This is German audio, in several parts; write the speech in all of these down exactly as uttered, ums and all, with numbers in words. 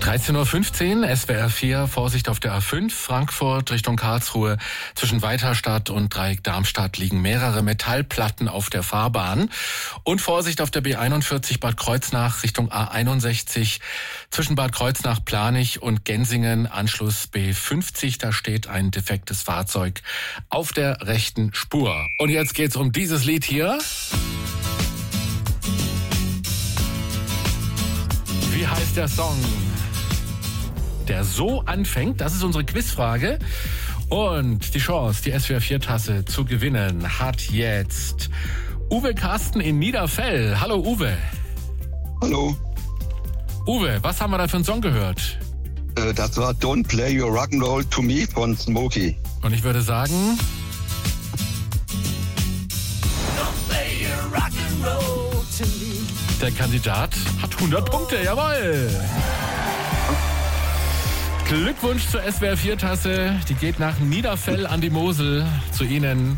dreizehn Uhr fünfzehn, S W R vier, Vorsicht auf der A fünf, Frankfurt Richtung Karlsruhe. Zwischen Weiterstadt und Dreieck Darmstadt liegen mehrere Metallplatten auf der Fahrbahn. Und Vorsicht auf der B einundvierzig Bad Kreuznach Richtung A einundsechzig. Zwischen Bad Kreuznach, Planich und Gensingen, Anschluss B fünfzig. Da steht ein defektes Fahrzeug auf der rechten Spur. Und jetzt geht's um dieses Lied hier. Wie heißt der Song, der so anfängt? Das ist unsere Quizfrage. Und die Chance, die S W R vier Tasse zu gewinnen, hat jetzt Uwe Carsten in Niederfell. Hallo Uwe. Hallo. Uwe, was haben wir da für einen Song gehört? Äh, das war Don't Play Your Rock'n'Roll to Me von Smokey. Und ich würde sagen... Don't play your rock'n'roll to me. Der Kandidat hat hundert Punkte, jawohl. Glückwunsch zur S W R vier Tasse. Die geht nach Niederfell an die Mosel zu Ihnen.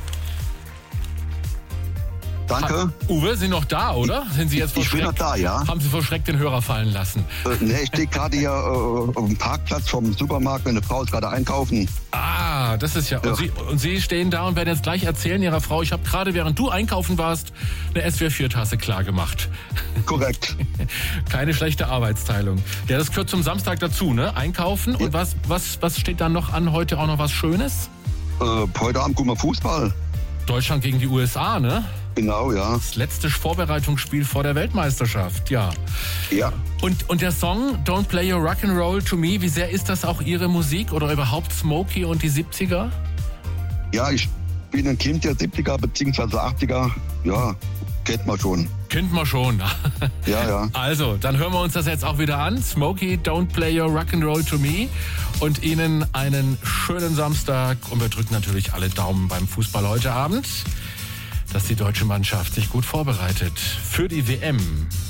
Danke. Ha, Uwe, sind noch da, oder? Sind Sie jetzt vor Ich bin Schreck? noch da, ja. Haben Sie vor Schreck den Hörer fallen lassen? Äh, ne, ich stehe gerade hier äh, auf dem Parkplatz vom Supermarkt. Meine Frau ist gerade einkaufen. Ah, das ist ja... Ja. Und, Sie, und Sie stehen da und werden jetzt gleich erzählen Ihrer Frau, ich habe gerade, während du einkaufen warst, eine S W R vier Tasse klar gemacht. Korrekt. Keine schlechte Arbeitsteilung. Ja, das gehört zum Samstag dazu, ne? Einkaufen. Und was, was, was steht dann noch an? Heute auch noch was Schönes? Äh, heute Abend gucken wir Fußball. Deutschland gegen die U S A, ne? Genau, ja. Das letzte Vorbereitungsspiel vor der Weltmeisterschaft, ja. Ja. Und, und der Song Don't Play Your Rock'n'Roll to Me, wie sehr ist das auch Ihre Musik oder überhaupt Smokey und die siebziger? Ja, ich bin ein Kind der siebziger bzw. achtziger. Ja, kennt man schon. Kennt man schon. Ja, ja. Also, dann hören wir uns das jetzt auch wieder an. Smokey, Don't Play Your Rock'n'Roll to Me. Und Ihnen einen schönen Samstag. Und wir drücken natürlich alle Daumen beim Fußball heute Abend, dass die deutsche Mannschaft sich gut vorbereitet für die W M.